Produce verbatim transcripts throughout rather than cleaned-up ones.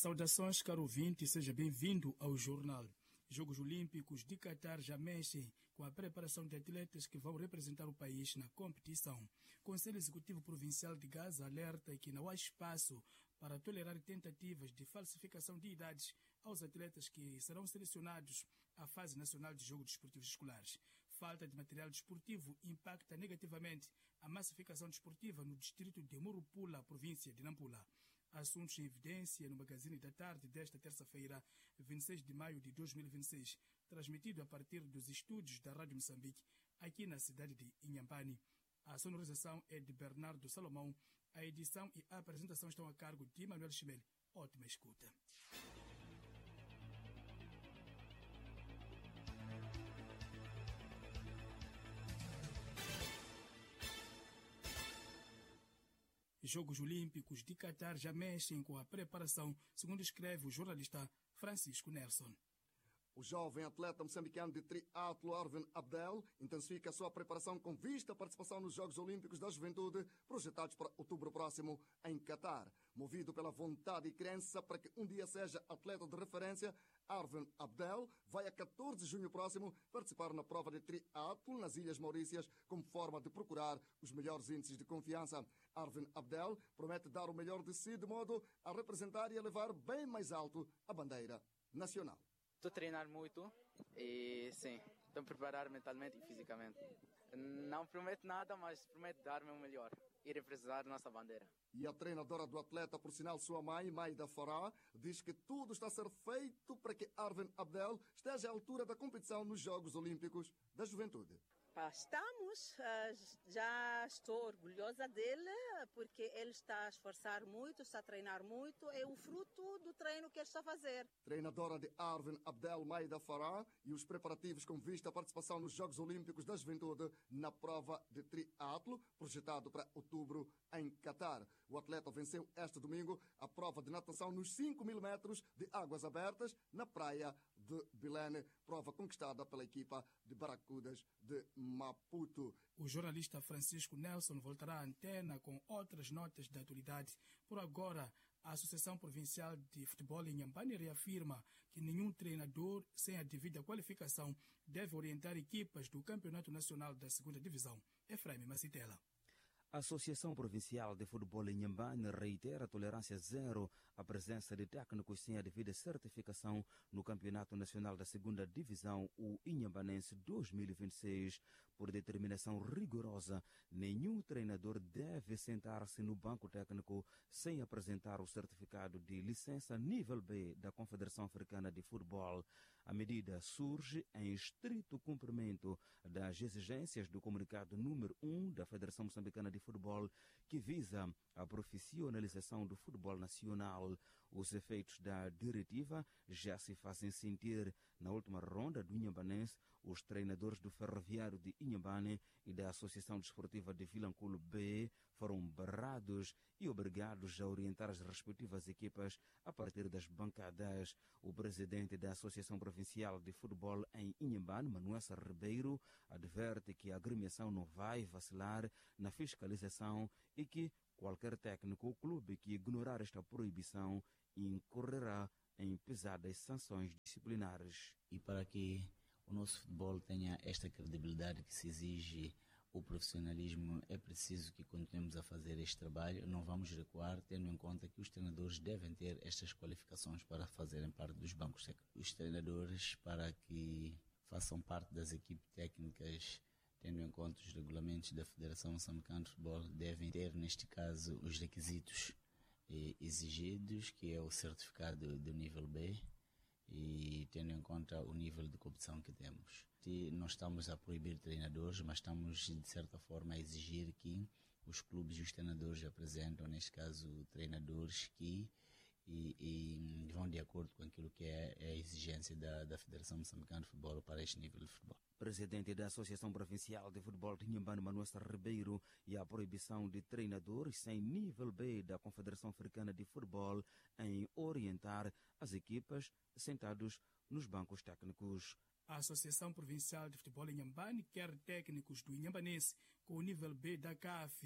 Saudações, caro ouvinte, seja bem-vindo ao jornal. Jogos Olímpicos de Qatar já mexem com a preparação de atletas que vão representar o país na competição. O Conselho Executivo Provincial de Gaza alerta que não há espaço para tolerar tentativas de falsificação de idades aos atletas que serão selecionados à fase nacional de Jogos Desportivos Escolares. Falta de material desportivo impacta negativamente a massificação desportiva no distrito de Murupula, província de Nampula. Assuntos em evidência no Magazine da Tarde desta terça-feira, vinte e seis de maio de dois mil e vinte e seis, transmitido a partir dos estúdios da Rádio Moçambique, aqui na cidade de Inhambane. A sonorização é de Bernardo Salomão, a edição e a apresentação estão a cargo de Manuel Chimel. Ótima escuta. Jogos Olímpicos de Qatar já mexem com a preparação, segundo escreve o jornalista Francisco Nelson. O jovem atleta moçambicano de triatlo Arvin Abdel intensifica a sua preparação com vista à participação nos Jogos Olímpicos da Juventude, projetados para outubro próximo em Qatar. Movido pela vontade e crença para que um dia seja atleta de referência, Arvin Abdel vai a quatorze de junho próximo participar na prova de triatlo nas Ilhas Maurícias como forma de procurar os melhores índices de confiança. Arvin Abdel promete dar o melhor de si de modo a representar e a levar bem mais alto a bandeira nacional. Estou a treinar muito e sim, estou a preparar mentalmente e fisicamente. Não prometo nada, mas prometo dar o meu melhor e representar a nossa bandeira. E a treinadora do atleta, por sinal sua mãe, Maida Fará, diz que tudo está a ser feito para que Arvin Abdel esteja à altura da competição nos Jogos Olímpicos da Juventude. Estamos, já estou orgulhosa dele, porque ele está a esforçar muito, está a treinar muito, é o fruto do treino que ele está a fazer. Treinadora de Arvin Abdel, Maida Fará, e os preparativos com vista à participação nos Jogos Olímpicos da Juventude na prova de triatlo, projetado para outubro em Qatar. O atleta venceu este domingo a prova de natação nos cinco mil metros de águas abertas na praia de Bilene, prova conquistada pela equipa de Baracudas de Maputo. O jornalista Francisco Nelson voltará à antena com outras notas da atualidade. Por agora, a Associação Provincial de Futebol em Inhambane reafirma que nenhum treinador sem a devida qualificação deve orientar equipas do Campeonato Nacional da Segunda Divisão. Efraim Macitela. A Associação Provincial de Futebol em Inhambane reitera a tolerância zero à presença de técnicos sem a devida certificação no Campeonato Nacional da Segunda Divisão, o Inhambanense dois mil e vinte e seis. Por determinação rigorosa, nenhum treinador deve sentar-se no banco técnico sem apresentar o certificado de licença nível B da Confederação Africana de Futebol. A medida surge em estrito cumprimento das exigências do comunicado número um da Federação Moçambicana de Futebol, que visa a profissionalização do futebol nacional. Os efeitos da diretiva já se fazem sentir. Na última ronda do Inhambanense, os treinadores do Ferroviário de Inhambane e da Associação Desportiva de Vilanculo B foram barrados e obrigados a orientar as respectivas equipas a partir das bancadas. O presidente da Associação Provincial de Futebol em Inhambane, Manuel Ribeiro, adverte que a agremiação não vai vacilar na fiscalização e que qualquer técnico ou clube que ignorar esta proibição incorrerá em pesadas sanções disciplinares. E para que o nosso futebol tenha esta credibilidade que se exige, o profissionalismo, é preciso que continuemos a fazer este trabalho. Não vamos recuar, tendo em conta que os treinadores devem ter estas qualificações para fazerem parte dos bancos técnicos. Os treinadores, para que façam parte das equipes técnicas, tendo em conta os regulamentos da Federação Moçambicana de Futebol, devem ter, neste caso, os requisitos eh, exigidos, que é o certificado do nível B, e tendo em conta o nível de competição que temos. E não estamos a proibir treinadores, mas estamos, de certa forma, a exigir que os clubes e os treinadores apresentam, neste caso, treinadores que E, e vão de acordo com aquilo que é a exigência da, da Federação Moçambicana de Futebol para este nível de futebol. Presidente da Associação Provincial de Futebol de Inhambane, Manuel Ribeiro, e a proibição de treinadores sem nível B da Confederação Africana de Futebol em orientar as equipas sentados nos bancos técnicos. A Associação Provincial de Futebol em Inhambane quer técnicos do Inhambanense com o nível B da C A F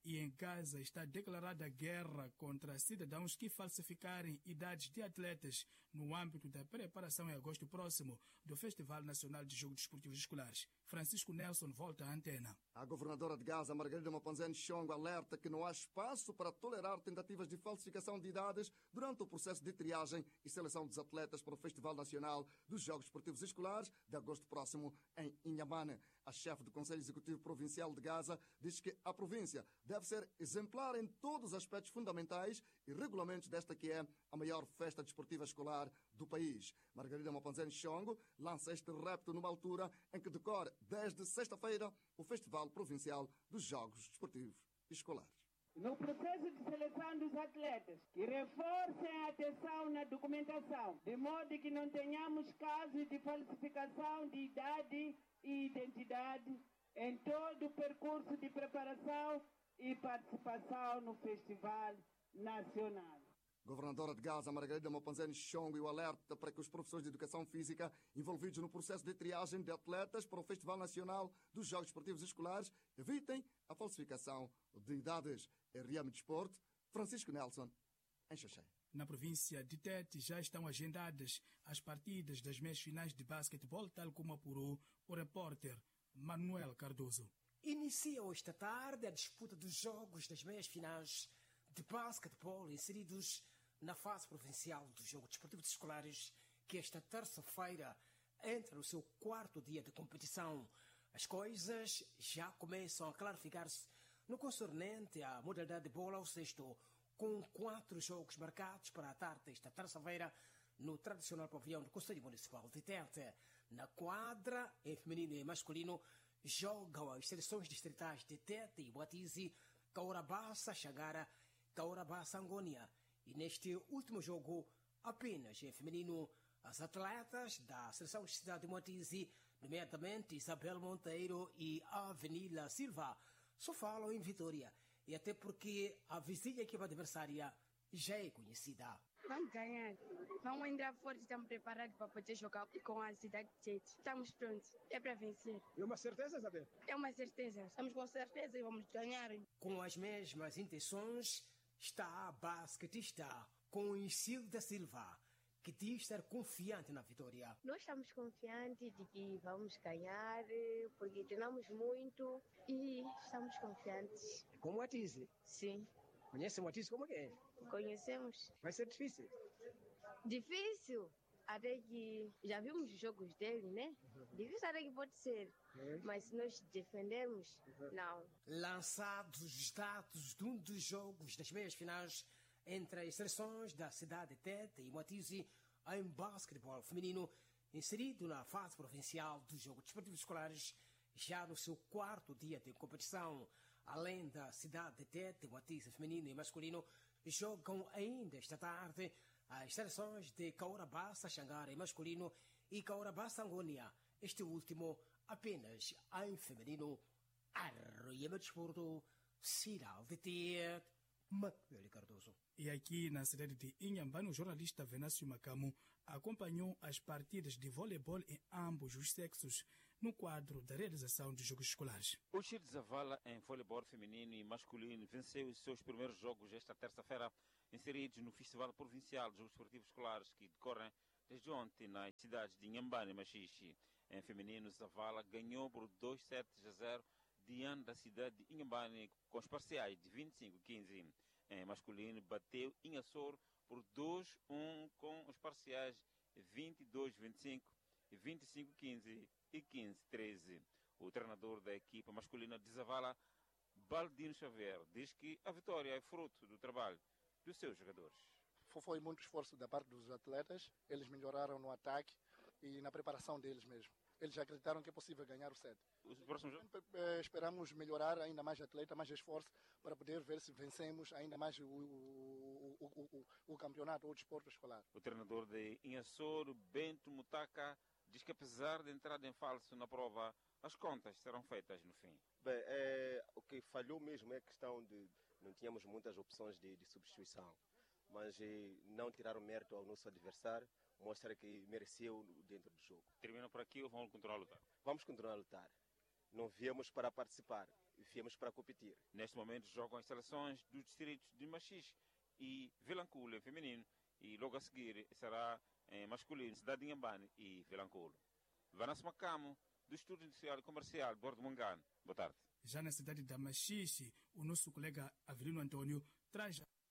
E em Gaza está declarada guerra contra cidadãos que falsificarem idades de atletas no âmbito da preparação em agosto próximo do Festival Nacional de Jogos Desportivos Escolares. Francisco Nelson volta à antena. A governadora de Gaza, Margarida Mapanzene Chongo, alerta que não há espaço para tolerar tentativas de falsificação de idades durante o processo de triagem e seleção dos atletas para o Festival Nacional dos Jogos Desportivos Escolares de agosto próximo em Inhambane. A chefe do Conselho Executivo Provincial de Gaza diz que a província deve ser exemplar em todos os aspectos fundamentais e regulamentos desta que é a maior festa desportiva escolar do país. Margarida Mapanzene Chongo lança este repto numa altura em que decorre desde sexta-feira o Festival Provincial dos Jogos Desportivos Escolares. No processo de seleção dos atletas, que reforcem a atenção na documentação, de modo que não tenhamos casos de falsificação de idade e identidade em todo o percurso de preparação e participação no Festival Nacional. Governadora de Gaza, Margarida Mapanzene Chongo, e o alerta para que os professores de educação física envolvidos no processo de triagem de atletas para o Festival Nacional dos Jogos Desportivos Escolares evitem a falsificação de idades. R M Desporto, Francisco Nelson, em Xaxé. Na província de Tete já estão agendadas as partidas das meias finais de basquetebol, tal como apurou o repórter Manuel Cardoso. Inicia esta tarde a disputa dos jogos das meias finais de basquetebol inseridos na fase provincial dos Jogos Desportivos Escolares, que esta terça-feira entra no seu quarto dia de competição. As coisas já começam a clarificar-se no concernente à modalidade de bola ao cesto, com quatro jogos marcados para a tarde desta terça-feira no tradicional pavilhão do Conselho Municipal de Tete. Na quadra, em feminino e masculino, jogam as seleções distritais de Tete e Boatize, Caurabassa, Xangara, Caurabassa, Angônia. E neste último jogo, apenas em feminino, as atletas da seleção de cidade de Boatize, nomeadamente Isabel Monteiro e Avenila Silva, só falam em vitória, e até porque a vizinha equipa adversária já é conhecida. Vamos ganhar. Vamos entrar forte, estamos preparados para poder jogar com a cidade de Tete. Estamos prontos. É para vencer. É uma certeza, Isabel? É uma certeza. Estamos com certeza e vamos ganhar. Com as mesmas intenções está a basquetista Conhecida Silva, que diz estar confiante na vitória. Nós estamos confiantes de que vamos ganhar, porque treinamos muito e estamos confiantes. Como a Tizi? Sim. Conhece o Tizi como é? Conhecemos. Vai ser difícil? Difícil? Até que já vimos os jogos dele, né? Uhum. Difícil até que pode ser. Uhum. Mas se nós defendermos, uhum. não. Lançados os dados de um dos jogos das meias finais entre as seleções da cidade de Tete e Moatize em basquetebol feminino, inserido na fase provincial dos Jogos Desportivos Escolares, já no seu quarto dia de competição. Além da cidade de Tete, Moatize feminino e masculino, jogam ainda esta tarde as seleções de Caurabassa, Xangara e masculino e Caurabassa, Angônia, este último apenas em feminino. Arroia Desporto, Ciral de Tete, Manuel Cardoso. E aqui na cidade de Inhambane, o jornalista Venâncio Macamo acompanhou as partidas de voleibol em ambos os sexos no quadro da realização de jogos escolares. O Chile de Zavala em voleibol feminino e masculino venceu os seus primeiros jogos esta terça-feira, inseridos no Festival Provincial de Jogos Desportivos Escolares, que decorrem desde ontem nas cidades de Inhambane e Machixe. Em feminino, Zavala ganhou por dois sets a zero diante da cidade de Inhambane, com os parciais de vinte e cinco a quinze. Em masculino, bateu Inhassoro por dois a um com os parciais vinte e dois a vinte e cinco, vinte e cinco a quinze e quinze a treze. O treinador da equipa masculina de Zavala, Baldino Xavier, diz que a vitória é fruto do trabalho dos seus jogadores. Foi muito esforço da parte dos atletas, eles melhoraram no ataque e na preparação deles mesmo. Eles acreditaram que é possível ganhar o set. Os próximos jogos? Esperamos melhorar ainda mais atleta, mais esforço, para poder ver se vencemos ainda mais o, o, o, o, o campeonato ou o desporto escolar. O treinador de Inhassoro, Bento Mutaka, diz que apesar de entrada em falso na prova, as contas serão feitas no fim. Bem, é, o que falhou mesmo é a questão de não tínhamos muitas opções de, de substituição, mas não tirar o mérito ao nosso adversário, mostra que mereceu dentro do jogo. Termina por aqui ou vamos continuar a lutar? Vamos continuar a lutar. Não viemos para participar, viemos para competir. Neste momento jogam as seleções dos distritos de Machixe e Vilanculo em feminino, e logo a seguir será em masculino Cidade de Inhambane e Vilanculo. Vanessa Macamo, do Estudo Industrial e Comercial Bordo Mangano. Boa tarde. Já na cidade da Machixe, o nosso colega Avelino Antônio traz